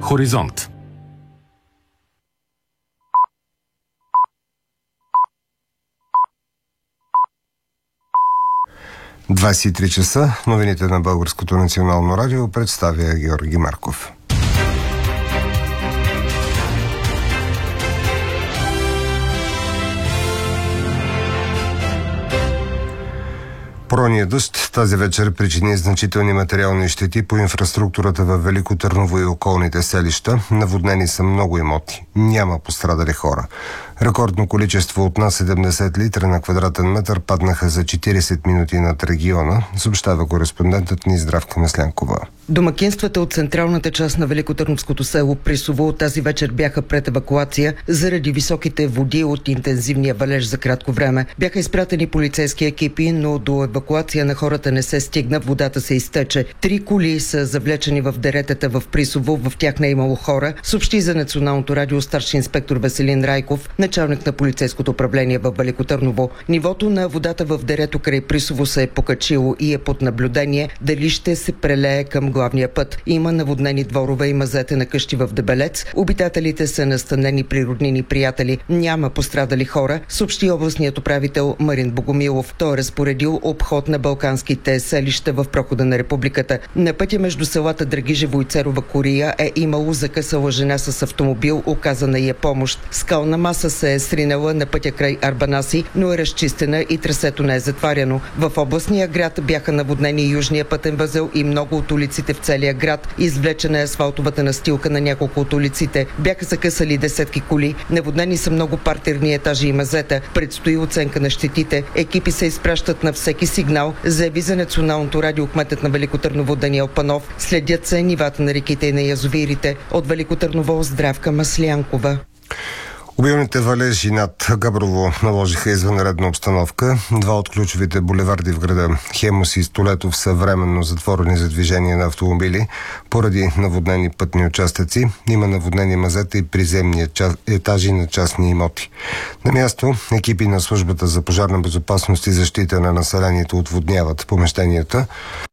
Хоризонт. – 23 часа. Новините на Българското национално радио представя Георги Марков. Поройният дъжд тази вечер причини значителни материални щети по инфраструктурата във Велико Търново и околните селища. Наводнени са много имоти. Няма пострадали хора. Рекордно количество от над 70 литра на квадратен метър паднаха за 40 минути над региона, съобщава кореспондентът ни Здравка Маслянкова. Домакинствата от централната част на великотърновското село Присово тази вечер бяха пред евакуация заради високите води от интензивния валеж за кратко време. Бяха изпратени полицейски екипи, но до евакуация на хората не се стигна, водата се изтече. 3 коли са завлечени в деретата в Присово, в тях не е имало хора, съобщи за Националното радио старши инспектор Веселин Райков, началник на полицейското управление в Велико Търново. Нивото на водата в дерето край Присово се е покачило и е под наблюдение дали ще се прелее към главния път. Има наводнени дворове и мазета на къщи в Дебелец. Обитателите са настанени при роднини и приятели. Няма пострадали хора, съобщи областният управител Марин Богомилов. Той е разпоредил обход на балканските селища в прохода на републиката. На пътя между селата Драгижево и Церова Кория е имало закъсала жена с автомобил, оказана й е помощ. Скална маса се е сринала на пътя край Арбанаси, но е разчистена и трасето не е затваряно. В областния град бяха наводнени южния пътен възел и много от улиците в целия град. Извлечена е асфалтовата настилка на няколко от улиците. Бяха закъсали десетки коли. Наводнени са много партерни етажи и мазета. Предстои оценка на щетите. Екипи се изпращат на всеки сигнал, заяви за Националното радио кметът на Велико Търново Даниел Панов. Следят се нивата на реките и на язовирите. От Велико Търново Здравка Маслянкова. Обилните валежи над Габрово наложиха извънредна обстановка. 2 от ключовите булеварди в града, Хемус и Столетов, са временно затворени за движение на автомобили поради наводнени пътни участъци. Има наводнени мазета и приземни етажи на частни имоти. На място екипи на службата за пожарна безопасност и защита на населението отводняват помещенията.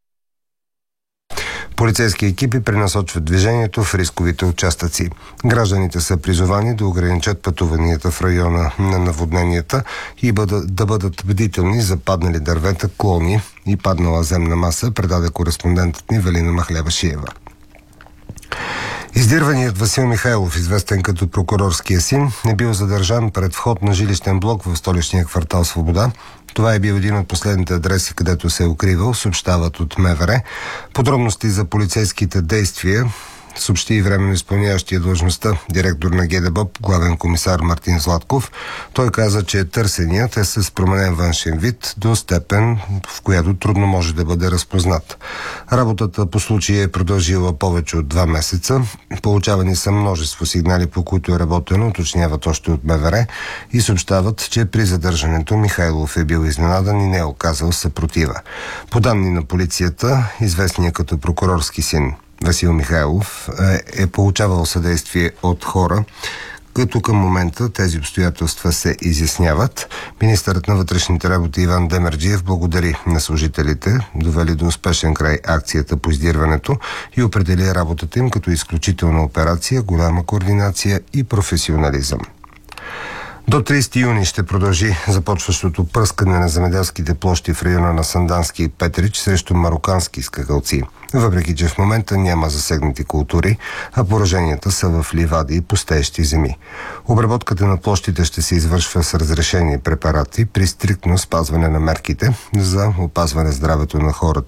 Полицейски екипи пренасочват движението в рисковите участъци. Гражданите са призовани да ограничат пътуванията в района на наводненията и да бъдат бдителни за паднали дървета, клони и паднала земна маса, предаде кореспондентът ни Велина Махлева-Шиева. Издирваният Васил Михайлов, известен като прокурорския син, е бил задържан пред вход на жилищен блок в столичния квартал Свобода. Това е бил един от последните адреси, където се е укривал, съобщават от МВР. Подробности за полицейските действия съобщи и временно изпълняващия длъжността директор на ГДБОП, главен комисар Мартин Златков. Той каза, че търсеният е с променен външен вид до степен, в която трудно може да бъде разпознат. Работата по случая е продължила повече от 2 месеца. Получавани са множество сигнали, по които е работено, уточняват още от МВР и съобщават, че при задържането Михайлов е бил изненадан и не е оказал съпротива. По данни на полицията, известният като прокурорски син Васил Михайлов е получавал съдействие от хора, като към момента тези обстоятелства се изясняват. Министърът на вътрешните работи Иван Демерджиев благодари на служителите, довели до успешен край акцията по издирването и определи работата им като изключителна операция, голяма координация и професионализъм. До 30 юни ще продължи започващото пръскане на земеделските площи в района на Сандански и Петрич срещу марокански скакалци. Въпреки че в момента няма засегнати култури, а пораженията са в ливади и пустеещи земи. Обработката на площите ще се извършва с разрешени препарати при стриктно спазване на мерките за опазване здравето на хората